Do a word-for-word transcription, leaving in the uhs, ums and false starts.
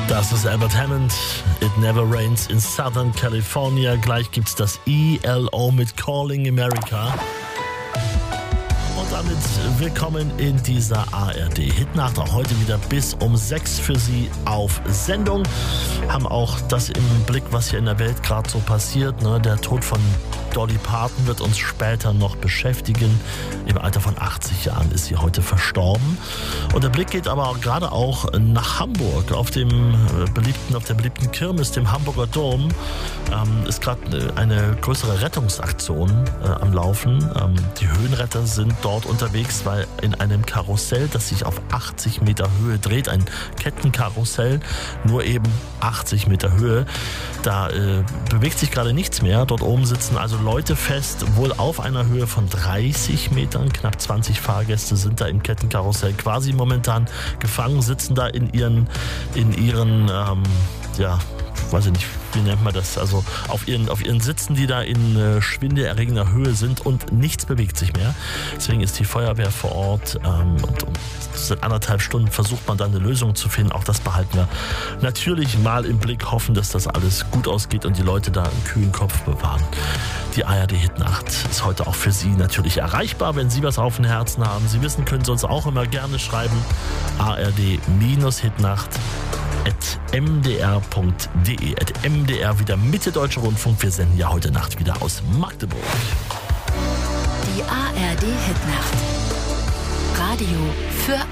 Das ist Albert Hammond. It Never Rains in Southern California. Gleich gibt's das E L O mit Calling America. Und damit willkommen in dieser A R D-Hitnacht. Auch heute wieder bis um sechs für Sie auf Sendung. Haben auch das im Blick, was hier in der Welt gerade so passiert. Ne? Der Tod von Dolly Parton wird uns später noch beschäftigen. Im Alter von achtzig Jahren ist sie heute verstorben. Und der Blick geht aber auch gerade auch nach Hamburg. Auf dem beliebten, auf der beliebten Kirmes, dem Hamburger Dom, ähm, ist gerade eine größere Rettungsaktion äh, am Laufen. Ähm, die Höhenretter sind dort unterwegs, weil in einem Karussell, das sich auf achtzig Meter Höhe dreht, ein Kettenkarussell, nur eben achtzig Meter Höhe, da äh, bewegt sich gerade nichts mehr. Dort oben sitzen also Leute fest, wohl auf einer Höhe von dreißig Metern. Knapp zwanzig Fahrgäste sind da im Kettenkarussell quasi momentan gefangen, sitzen da in ihren, in ihren, ähm, ja, weiß ich nicht, wie nennt man das, also auf ihren, auf ihren Sitzen, die da in äh, schwindelerregender Höhe sind und nichts bewegt sich mehr. Deswegen ist die Feuerwehr vor Ort ähm, und, und seit anderthalb Stunden versucht man dann eine Lösung zu finden. Auch das behalten wir natürlich mal im Blick, hoffen, dass das alles gut ausgeht und die Leute da einen kühlen Kopf bewahren. Die A R D-Hitnacht ist heute auch für Sie natürlich erreichbar, wenn Sie was auf dem Herzen haben. Sie wissen, können Sie uns auch immer gerne schreiben. A R D-Hitnacht at m d r punkt d e at M D R wieder Mitte-Deutsche Rundfunk. Wir senden ja heute Nacht wieder aus Magdeburg. Die A R D-Hitnacht. Radio für